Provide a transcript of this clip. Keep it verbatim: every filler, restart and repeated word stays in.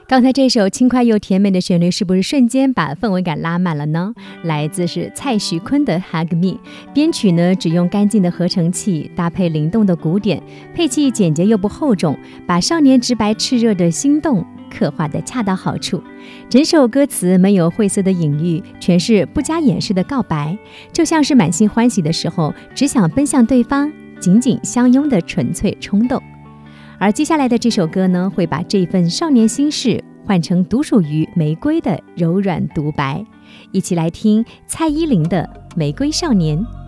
刚才这首轻快又甜美的旋律是不是瞬间把氛围感拉满了呢？来自是蔡徐坤的 Hug Me， 编曲呢只用干净的合成器搭配灵动的鼓点，配器简洁又不厚重，把少年直白炽热的心动刻画得恰到好处。整首歌词没有晦涩的隐喻，全是不加掩饰的告白，就像是满心欢喜的时候只想奔向对方，紧紧相拥的纯粹冲动。而接下来的这首歌呢，会把这份少年心事换成独属于玫瑰的柔软独白。一起来听蔡依林的《玫瑰少年》。